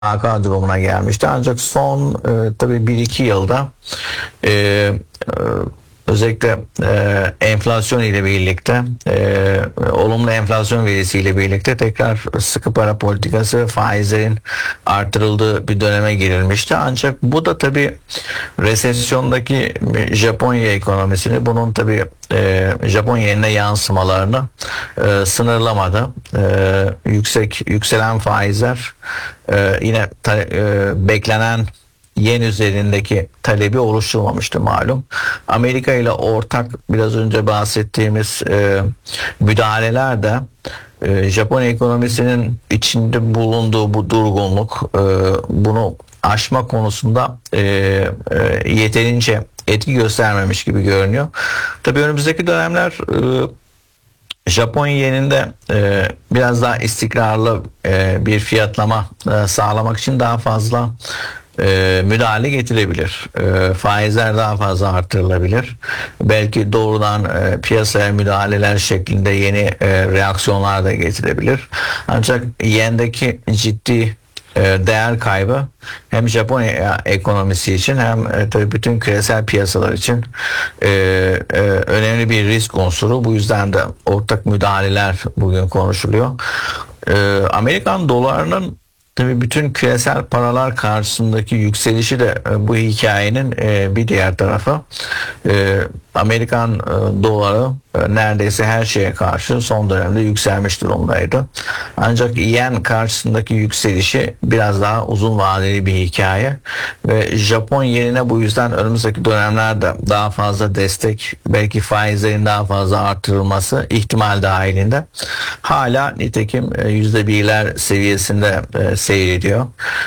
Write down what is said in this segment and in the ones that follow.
AK durumuna gelmişti. Ancak son tabii 1-2 yılda e, e, özellikle enflasyon ile birlikte olumlu enflasyon verisiyle birlikte tekrar sıkı para politikası ve faizlerin artırıldığı bir döneme girilmişti. Ancak bu da tabii resesyondaki Japonya ekonomisini, bunun tabii Japonya yenine yansımalarını sınırlamadı. Yükselen faizler yine beklenen yen üzerindeki talebi oluşturmamıştı malum. Amerika ile ortak biraz önce bahsettiğimiz müdahaleler de Japon ekonomisinin içinde bulunduğu bu durgunluk, bunu aşma konusunda yeterince etki göstermemiş gibi görünüyor. Tabii önümüzdeki dönemler Japon yeninde biraz daha istikrarlı bir fiyatlama sağlamak için daha fazla müdahale getirebilir. Faizler daha fazla artırılabilir. Belki doğrudan piyasaya müdahaleler şeklinde yeni reaksiyonlar da getirebilir. Ancak yendeki ciddi değer kaybı hem Japonya ekonomisi için hem tabii bütün küresel piyasalar için önemli bir risk unsuru. Bu yüzden de ortak müdahaleler bugün konuşuluyor. Amerikan dolarının tabii bütün küresel paralar karşısındaki yükselişi de bu hikayenin bir diğer tarafı. Amerikan doları neredeyse her şeye karşı son dönemde yükselmiş durumdaydı. Ancak yen karşısındaki yükselişi biraz daha uzun vadeli bir hikaye ve Japon yenine bu yüzden önümüzdeki dönemlerde daha fazla destek, belki faizlerin daha fazla artırılması ihtimal dahilinde. Hala nitekim %1'ler seviyesinde seyrediyor.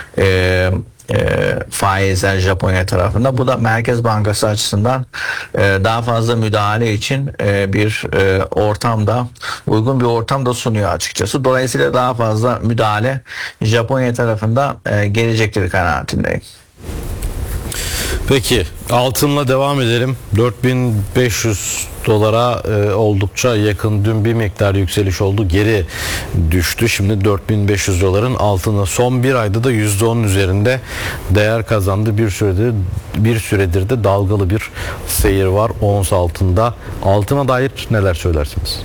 Faizler Japonya tarafında. Bu da Merkez Bankası açısından daha fazla müdahale için bir ortamda, uygun bir ortamda sunuyor açıkçası. Dolayısıyla daha fazla müdahale Japonya tarafında gelecektir kanaatindeyim. Peki altınla devam edelim. 4500 dolara oldukça yakın, dün bir miktar yükseliş oldu, geri düştü. Şimdi 4500 doların altına son bir ayda da %10'un üzerinde değer kazandı. Bir süredir de dalgalı bir seyir var ons altında. Altına dair neler söylersiniz?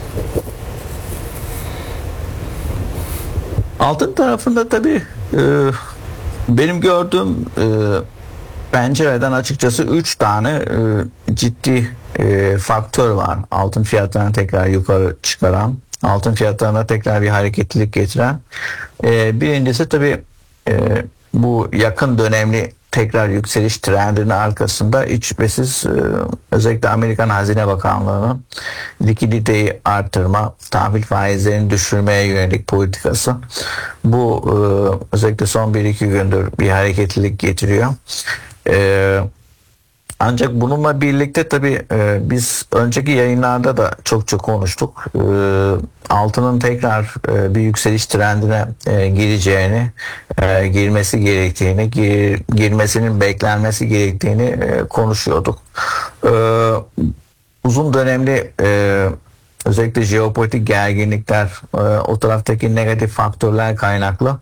Altın tarafında tabii benim gördüğüm pencereden açıkçası 3 tane ciddi faktör var. Altın fiyatlarını tekrar yukarı çıkaran, altın fiyatlarına tekrar bir hareketlilik getiren. Birincisi tabii bu yakın dönemli tekrar yükseliş trendinin arkasında hiç şüphesiz özellikle Amerikan Hazine Bakanlığı'nın likiditeyi artırma, tahvil faizlerini düşürmeye yönelik politikası. Bu özellikle son 1-2 gündür bir hareketlilik getiriyor. Ancak bununla birlikte tabii biz önceki yayınlarda da çok konuştuk. Altının tekrar bir yükseliş trendine gireceğini, girmesi gerektiğini, girmesinin beklenmesi gerektiğini konuşuyorduk. Uzun dönemli özellikle jeopolitik gerginlikler, o taraftaki negatif faktörler kaynaklı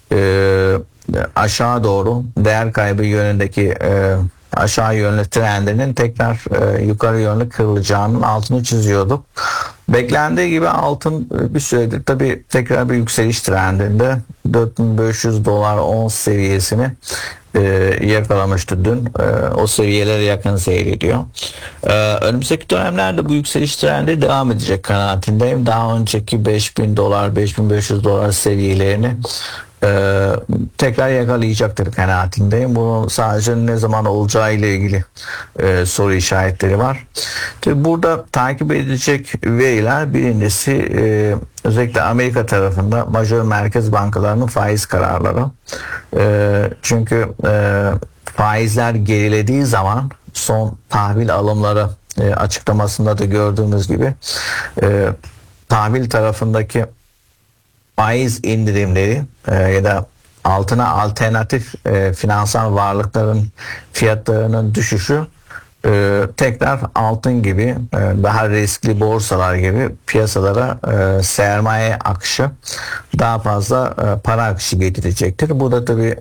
aşağı doğru değer kaybı yönündeki aşağı yönlü trendinin tekrar yukarı yönlü kırılacağının altını çiziyorduk. Beklendiği gibi altın bir süredir tabii tekrar bir yükseliş trendinde 4500 dolar ons seviyesini yakalamıştı dün. O seviyelere yakın seyrediyor. Önümüzdeki dönemlerde bu yükseliş trendi devam edecek kanaatindeyim. Daha önceki 5000 dolar, 5500 dolar seviyelerini tekrar yakalayacaktır kanaatindeyim. Bunun sadece ne zaman olacağı ile ilgili soru işaretleri var. Tabii burada takip edilecek veriler, birincisi özellikle Amerika tarafında majör merkez bankalarının faiz kararları. Çünkü faizler gerilediği zaman son tahvil alımları açıklamasında da gördüğümüz gibi tahvil tarafındaki faiz indirimleri ya da altına alternatif finansal varlıkların fiyatlarının düşüşü tekrar altın gibi daha riskli borsalar gibi piyasalara sermaye akışı daha fazla para akışı getirecektir. Bu da tabii